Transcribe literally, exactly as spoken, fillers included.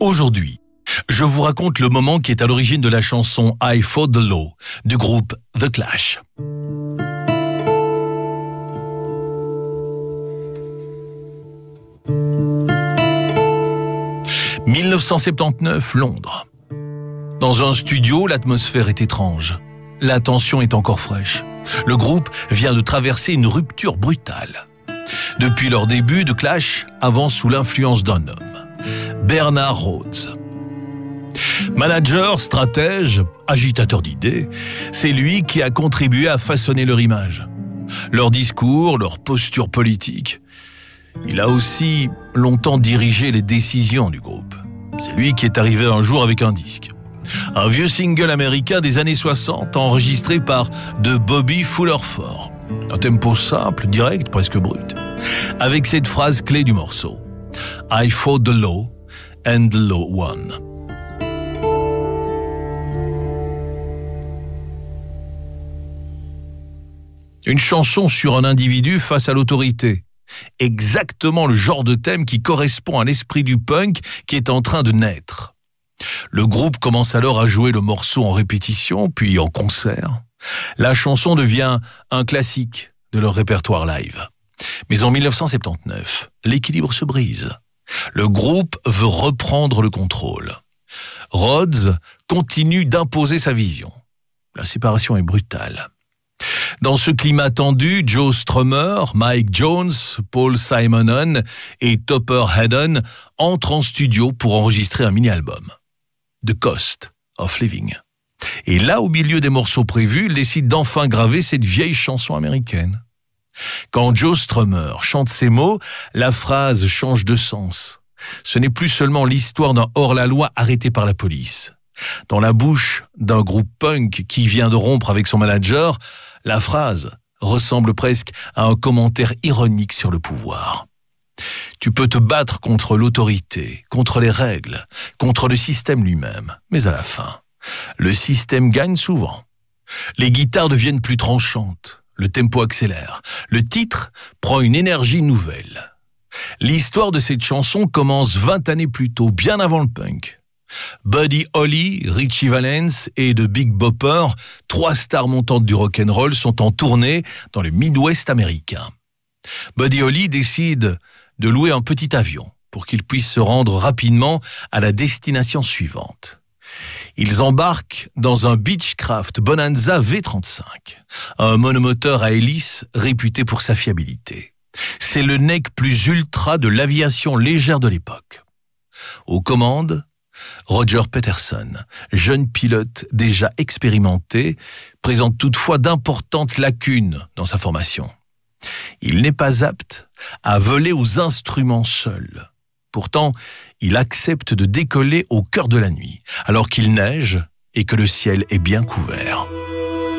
Aujourd'hui, je vous raconte le moment qui est à l'origine de la chanson I Fought the Law du groupe The Clash. mille neuf cent soixante-dix-neuf, Londres. Dans un studio, l'atmosphère est étrange. La tension est encore fraîche. Le groupe vient de traverser une rupture brutale. Depuis leur début, The Clash avance sous l'influence d'un homme, Bernard Rhodes. Manager, stratège, agitateur d'idées, c'est lui qui a contribué à façonner leur image, leur discours, leur posture politique. Il a aussi longtemps dirigé les décisions du groupe. C'est lui qui est arrivé un jour avec un disque. Un vieux single américain des années soixante enregistré par The Bobby Fullerford. Un tempo simple, direct, presque brut. Avec cette phrase clé du morceau. I fought the law and the law won. Une chanson sur un individu face à l'autorité. Exactement le genre de thème qui correspond à l'esprit du punk qui est en train de naître. Le groupe commence alors à jouer le morceau en répétition, puis en concert. La chanson devient un classique de leur répertoire live. Mais en mille neuf cent soixante-dix-neuf, l'équilibre se brise. Le groupe veut reprendre le contrôle. Rhodes continue d'imposer sa vision. La séparation est brutale. Dans ce climat tendu, Joe Strummer, Mike Jones, Paul Simonon et Topper Headon entrent en studio pour enregistrer un mini-album, The Cost of Living. Et là, au milieu des morceaux prévus, ils décident d'enfin graver cette vieille chanson américaine. Quand Joe Strummer chante ces mots, la phrase change de sens. Ce n'est plus seulement l'histoire d'un hors-la-loi arrêté par la police. Dans la bouche d'un groupe punk qui vient de rompre avec son manager, la phrase ressemble presque à un commentaire ironique sur le pouvoir. Tu peux te battre contre l'autorité, contre les règles, contre le système lui-même, mais à la fin, le système gagne souvent. Les guitares deviennent plus tranchantes, le tempo accélère, le titre prend une énergie nouvelle. L'histoire de cette chanson commence vingt années plus tôt, bien avant le punk. Buddy Holly, Ritchie Valens et The Big Bopper, trois stars montantes du rock'n'roll, sont en tournée dans le Midwest américain. Buddy Holly décide de louer un petit avion pour qu'il puisse se rendre rapidement à la destination suivante. Ils embarquent dans un Beechcraft Bonanza V trente-cinq, un monomoteur à hélice réputé pour sa fiabilité. C'est le nec plus ultra de l'aviation légère de l'époque. Aux commandes, Roger Peterson, jeune pilote déjà expérimenté, présente toutefois d'importantes lacunes dans sa formation. Il n'est pas apte à voler aux instruments seul. Pourtant, il accepte de décoller au cœur de la nuit, alors qu'il neige et que le ciel est bien couvert.